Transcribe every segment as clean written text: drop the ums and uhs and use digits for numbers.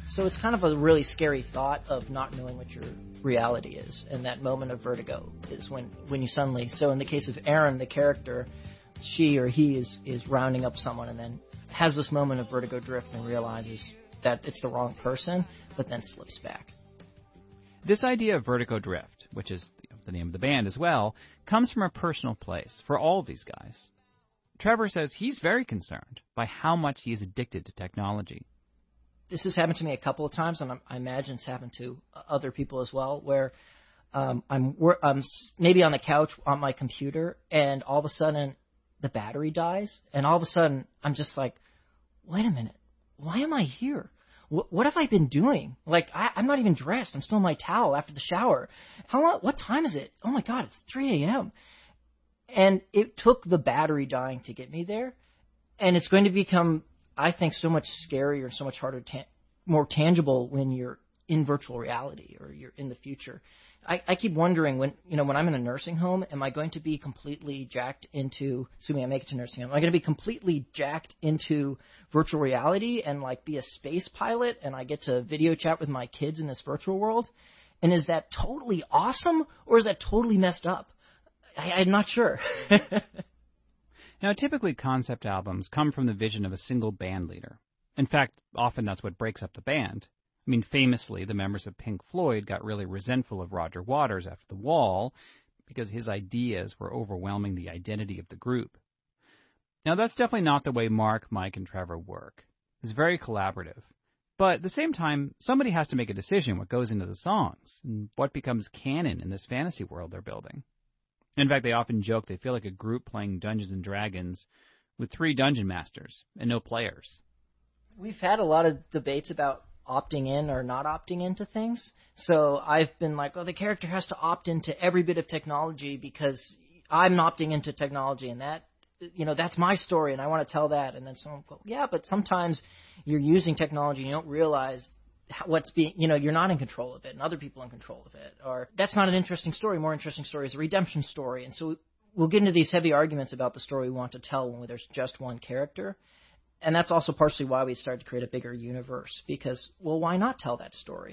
So it's kind of a really scary thought of not knowing what your reality is, and that moment of vertigo is when you suddenly. So in the case of Aaron, the character, she or he is rounding up someone and then has this moment of vertigo drift and realizes that it's the wrong person, but then slips back. This idea of vertigo drift, which is the name of the band as well, comes from a personal place for all of these guys. Trevor says he's very concerned by how much he is addicted to technology. This has happened to me a couple of times, and I imagine it's happened to other people as well, where I'm maybe on the couch on my computer, and all of a sudden the battery dies, and all of a sudden I'm just like, wait a minute, why am I here? What have I been doing? Like, I'm not even dressed. I'm still in my towel after the shower. What time is it? Oh, my God, it's 3 a.m. And it took the battery dying to get me there. And it's going to become, I think, so much scarier, so much harder, more tangible when you're in virtual reality or you're in the future. I keep wondering when I'm in a nursing home, am I going to be completely jacked into, assuming I make it to nursing home, am I going to be completely jacked into virtual reality and like be a space pilot and I get to video chat with my kids in this virtual world? And is that totally awesome or is that totally messed up? I'm not sure. Now, typically concept albums come from the vision of a single band leader. In fact, often that's what breaks up the band. I mean, famously, the members of Pink Floyd got really resentful of Roger Waters after The Wall because his ideas were overwhelming the identity of the group. Now, that's definitely not the way Mark, Mike, and Trevor work. It's very collaborative. But at the same time, somebody has to make a decision what goes into the songs and what becomes canon in this fantasy world they're building. In fact, they often joke they feel like a group playing Dungeons & Dragons with 3 dungeon masters and no players. We've had a lot of debates about opting in or not opting into things. So I've been like, the character has to opt into every bit of technology because I'm opting into technology and that, that's my story and I want to tell that. And then someone will go, yeah, but sometimes you're using technology and you don't realize what's being, you're not in control of it and other people are in control of it. Or that's not an interesting story. More interesting story is a redemption story. And so we'll get into these heavy arguments about the story we want to tell when there's just one character. And that's also partially why we started to create a bigger universe, because, why not tell that story?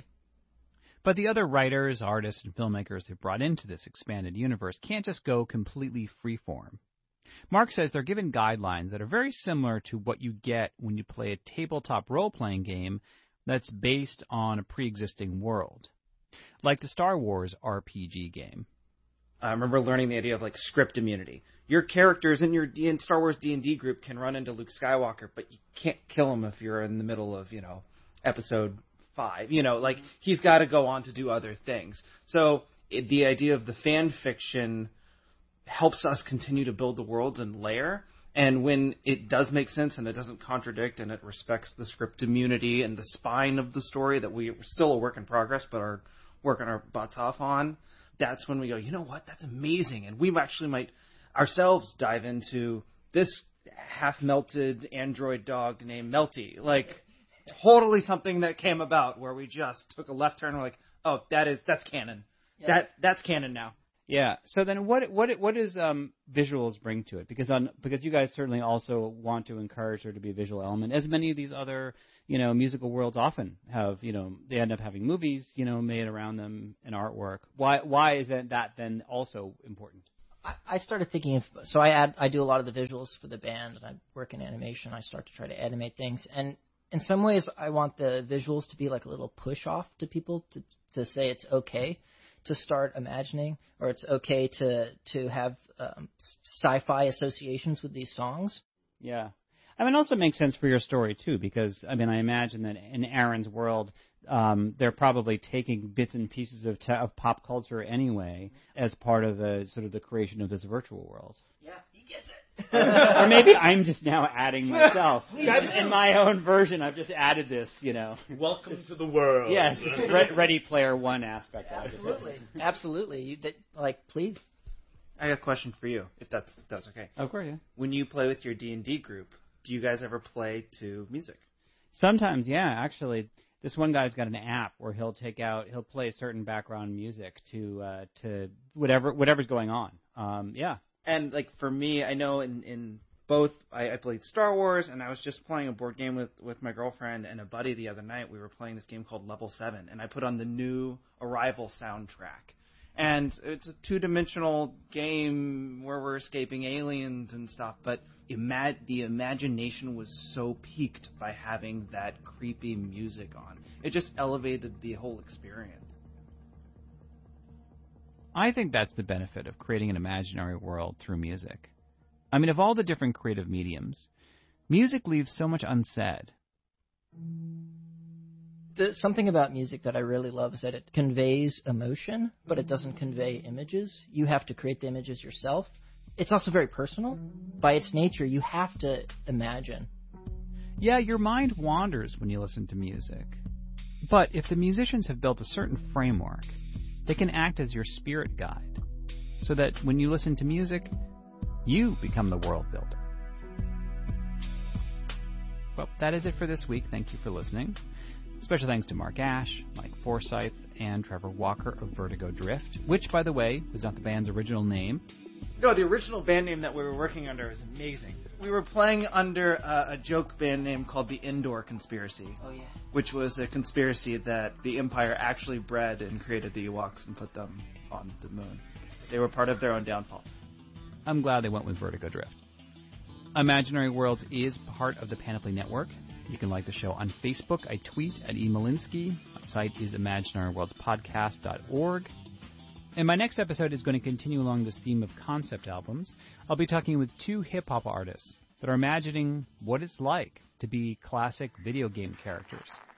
But the other writers, artists, and filmmakers they've brought into this expanded universe can't just go completely freeform. Mark says they're given guidelines that are very similar to what you get when you play a tabletop role-playing game that's based on a pre-existing world, like the Star Wars RPG game. I remember learning the idea of like script immunity. Your characters in your Star Wars D&D group can run into Luke Skywalker, but you can't kill him if you're in the middle of, episode 5. He's got to go on to do other things. So the idea of the fan fiction helps us continue to build the worlds and layer. And when it does make sense and it doesn't contradict and it respects the script immunity and the spine of the story that we're still a work in progress but are working our butts off on, that's when we go, you know what, that's amazing. And we actually might ourselves dive into this half-melted android dog named Melty. Totally something that came about where we just took a left turn and we're like, oh, that's canon. Yeah. That's canon now. Yeah. So then what does visuals bring to it? Because you guys certainly also want to encourage there to be a visual element, as many of these other musical worlds often have. They end up having movies made around them and artwork. Why is that then also important? I started thinking so I do a lot of the visuals for the band and I work in animation. I start to try to animate things, and in some ways I want the visuals to be like a little push off to people to say it's okay to start imagining, or it's okay to have sci-fi associations with these songs. Yeah. It also makes sense for your story, too, because, I imagine that in Aaron's world, they're probably taking bits and pieces of pop culture anyway as part of the sort of the creation of this virtual world. Yeah, he gets it. Or maybe I'm just now adding myself. In my own version, I've just added this, Welcome to the world. Yes, Ready Player One aspect. Absolutely. Absolutely. Please. I got a question for you, if that's okay. Of course, yeah. When you play with your D&D group, do you guys ever play to music? Sometimes, yeah. Actually, this one guy's got an app where he'll play certain background music to whatever's going on. Yeah. And for me, I know in I played Star Wars, and I was just playing a board game with my girlfriend and a buddy the other night. We were playing this game called Level 7, and I put on the new Arrival soundtrack. And it's a two-dimensional game where we're escaping aliens and stuff, but the imagination was so piqued by having that creepy music on. It just elevated the whole experience. I think that's the benefit of creating an imaginary world through music. I mean, of all the different creative mediums, music leaves so much unsaid. Something about music that I really love is that it conveys emotion, but it doesn't convey images. You have to create the images yourself. It's also very personal. By its nature, you have to imagine. Yeah, your mind wanders when you listen to music. But if the musicians have built a certain framework, they can act as your spirit guide, so that when you listen to music, you become the world builder. Well, that is it for this week. Thank you for listening. Special thanks to Mark Ash, Mike Forsyth, and Trevor Walker of Vertigo Drift, which, by the way, was not the band's original name. No, the original band name that we were working under is amazing. We were playing under a joke band name called the Indoor Conspiracy. Oh, yeah. Which was a conspiracy that the Empire actually bred and created the Ewoks and put them on the moon. They were part of their own downfall. I'm glad they went with Vertigo Drift. Imaginary Worlds is part of the Panoply Network. You can like the show on Facebook. I tweet at @emolinsky. My site is imaginaryworldspodcast.org. And my next episode is going to continue along this theme of concept albums. I'll be talking with two hip-hop artists that are imagining what it's like to be classic video game characters.